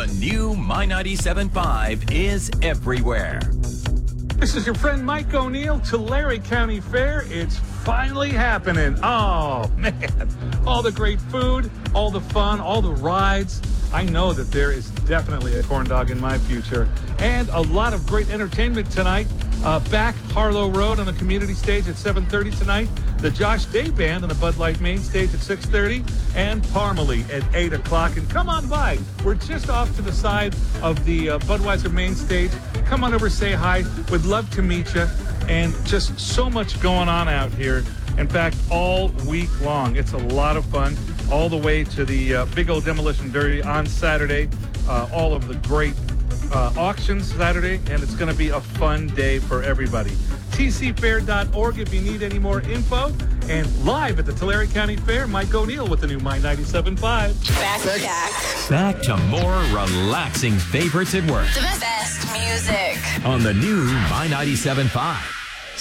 new My 97.5 is everywhere. This is your friend Mike O'Neill, Tulare County Fair. It's finally happening. Oh, man. All the great food, all the fun, all the rides. I know that there is definitely a corn dog in my future. And a lot of great entertainment tonight. Back Harlow Road on the community stage at 7:30 tonight. The Josh Day Band on the Bud Light main stage at 6:30. And Parmalee at 8 o'clock. And come on by. We're just off to the side of the Budweiser main stage. Come on over, say hi. Would love to meet you. And just so much going on out here. In fact, all week long. It's a lot of fun. All the way to the Big Old Demolition Derby on Saturday. All of the great auctions Saturday. And it's going to be a fun day for everybody. tcfair.org if you need any more info. And live at the Tulare County Fair, Mike O'Neill with the new My 97.5. Back to more relaxing favorites at work. The best music. On the new My 97.5.